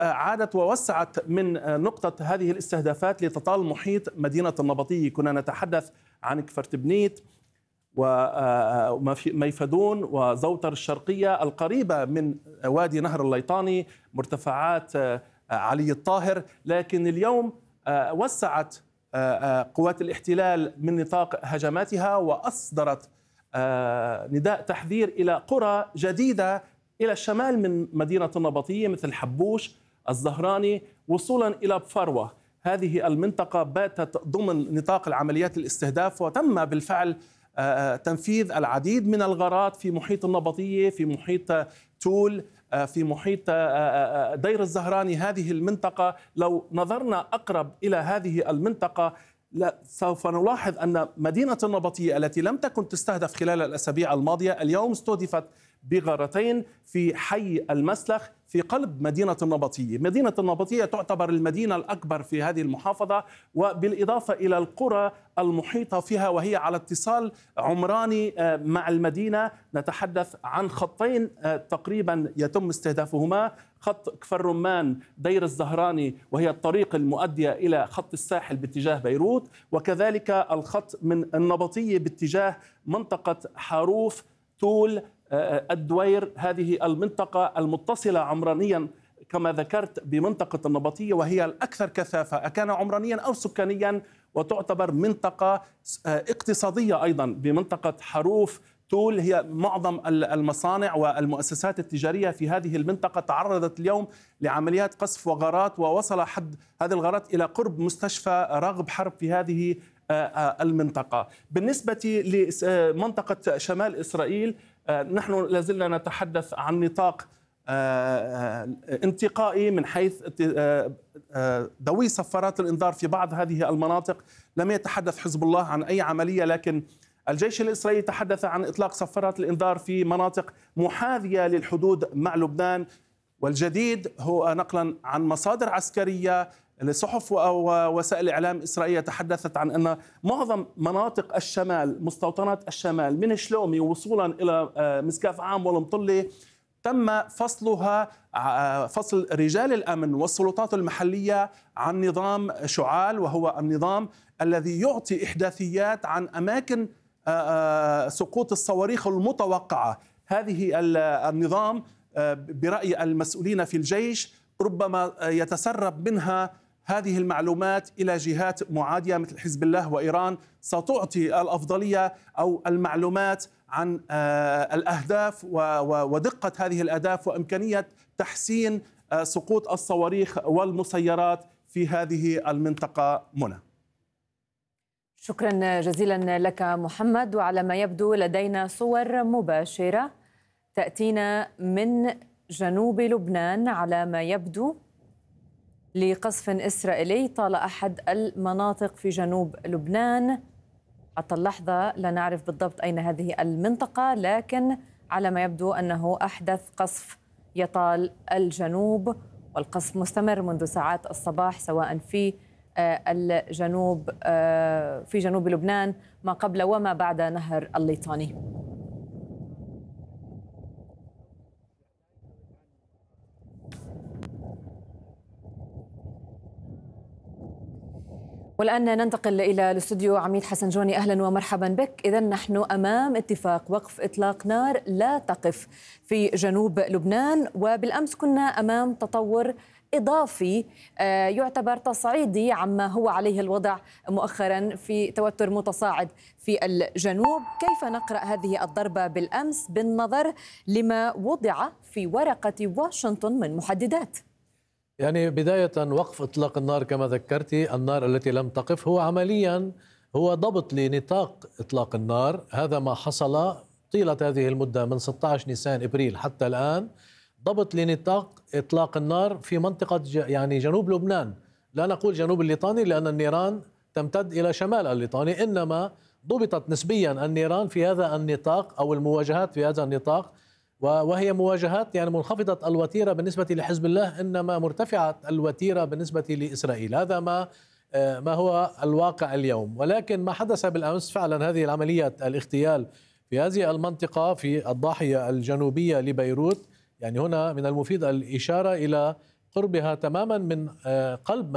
عادت ووسعت من نقطة هذه الاستهدافات لتطال محيط مدينة النبطية. كنا نتحدث عن كفرتبنيت وميفدون وزوتر الشرقية القريبة من وادي نهر الليطاني، مرتفعات علي الطاهر. لكن اليوم وسعت قوات الاحتلال من نطاق هجماتها وأصدرت نداء تحذير إلى قرى جديدة إلى الشمال من مدينة النبطية مثل حبوش، الزهراني، وصولا إلى بفروة. هذه المنطقة باتت ضمن نطاق العمليات الاستهداف، وتم بالفعل تنفيذ العديد من الغارات في محيط النبطية، في محيط تول، في محيط دير الزهراني. هذه المنطقة لو نظرنا أقرب إلى هذه المنطقة سوف نلاحظ أن مدينة النبطية التي لم تكن تستهدف خلال الأسابيع الماضية اليوم استهدفت بغارتين في حي المسلخ في قلب مدينة النبطية. مدينة النبطية تعتبر المدينة الأكبر في هذه المحافظة، وبالإضافة إلى القرى المحيطة فيها، وهي على اتصال عمراني مع المدينة. نتحدث عن خطين تقريبا يتم استهدافهما: خط كفر رمان دير الزهراني وهي الطريق المؤدية إلى خط الساحل باتجاه بيروت، وكذلك الخط من النبطية باتجاه منطقة حاروف تول الدوير. هذه المنطقة المتصلة عمرانيا كما ذكرت بمنطقة النبطية، وهي الأكثر كثافة أكان عمرانيا أو سكانيا، وتعتبر منطقة اقتصادية أيضا بمنطقة حاروف تول. هي معظم المصانع والمؤسسات التجارية في هذه المنطقة تعرضت اليوم لعمليات قصف وغارات، ووصل حد هذه الغارات إلى قرب مستشفى راغب حرب في هذه المنطقة. بالنسبة لمنطقة شمال إسرائيل، نحن لازلنا نتحدث عن نطاق انتقائي من حيث دوي صفارات الإنذار في بعض هذه المناطق. لم يتحدث حزب الله عن أي عملية، لكن الجيش الإسرائيلي تحدث عن إطلاق صفارات الإنذار في مناطق محاذية للحدود مع لبنان. والجديد هو نقلا عن مصادر عسكرية لصحف ووسائل إعلام إسرائيلية تحدثت عن أن معظم مناطق الشمال، مستوطنات الشمال من شلومي وصولا إلى مسكاف عام والمطلة، تم فصلها، فصل رجال الأمن والسلطات المحلية عن نظام شعال، وهو النظام الذي يعطي إحداثيات عن أماكن سقوط الصواريخ المتوقعة. هذه النظام برأي المسؤولين في الجيش ربما يتسرب منها هذه المعلومات إلى جهات معادية مثل حزب الله وإيران، ستعطي الأفضلية أو المعلومات عن الأهداف ودقة هذه الأهداف وإمكانية تحسين سقوط الصواريخ والمسيرات في هذه المنطقة. منى، شكرا جزيلا لك محمد. وعلى ما يبدو لدينا صور مباشرة تأتينا من جنوب لبنان على ما يبدو لقصف إسرائيلي طال أحد المناطق في جنوب لبنان. حتى اللحظة لا نعرف بالضبط أين هذه المنطقة، لكن على ما يبدو أنه أحدث قصف يطال الجنوب، والقصف مستمر منذ ساعات الصباح سواء في الجنوب في جنوب لبنان ما قبل وما بعد نهر الليطاني. والآن ننتقل إلى الاستوديو. عميد حسن جوني، أهلا ومرحبا بك. إذن نحن أمام اتفاق وقف إطلاق نار لا تقف في جنوب لبنان، وبالأمس كنا أمام تطور إضافي يعتبر تصعيدي عما هو عليه الوضع مؤخرا في توتر متصاعد في الجنوب. كيف نقرأ هذه الضربة بالأمس بالنظر لما وضع في ورقة واشنطن من محددات؟ يعني بداية وقف إطلاق النار كما ذكرتي، النار التي لم تقف هو عمليا هو ضبط لنطاق إطلاق النار. هذا ما حصل طيلة هذه المدة من 16 نيسان إبريل حتى الآن، ضبط لنطاق إطلاق النار في منطقة يعني جنوب لبنان. لا نقول جنوب الليطاني لأن النيران تمتد إلى شمال الليطاني، إنما ضبطت نسبيا النيران في هذا النطاق أو المواجهات في هذا النطاق، وهي مواجهات يعني منخفضة الوتيرة بالنسبة لحزب الله، إنما مرتفعة الوتيرة بالنسبة لإسرائيل. هذا ما هو الواقع اليوم. ولكن ما حدث بالأمس فعلا هذه العمليات الاغتيال في هذه المنطقة في الضاحية الجنوبية لبيروت، يعني هنا من المفيد الإشارة إلى قربها تماما من قلب